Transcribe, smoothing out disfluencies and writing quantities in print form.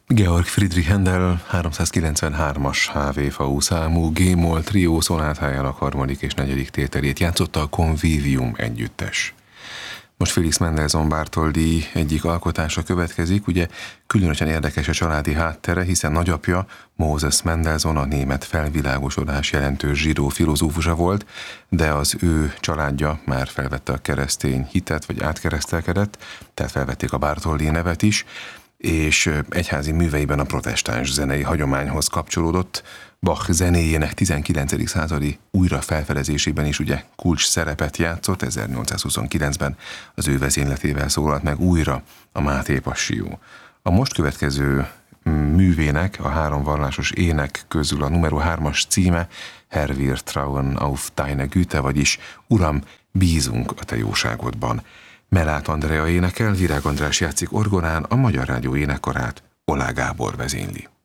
Georg Friedrich Händel 393-as HV-FAU számú G-moll trió szonátájának harmadik és negyedik tételét játszotta a Convivium együttes. Most Felix Mendelssohn Bartholdy egyik alkotása következik, ugye különösen érdekes a családi háttere, hiszen nagyapja Moses Mendelssohn a német felvilágosodás jelentős zsidó filozófusa volt, de az ő családja már felvette a keresztény hitet, vagy átkeresztelkedett, tehát felvették a Bartholdy nevet is, és egyházi műveiben a protestáns zenei hagyományhoz kapcsolódott. Bach zenéjének 19. századi újrafelfedezésében is ugye kulcs szerepet játszott, 1829-ben az ő vezényletével szólalt meg újra a Máté Passió. A most következő művének, a három vallásos ének közül a numero 3-as címe Herr, wir trauen auf deine Güte, vagyis Uram, bízunk a te jóságodban. Mellát Andrea énekel, Virág András játszik orgonán, a Magyar Rádió énekkarát Olá Gábor vezényli.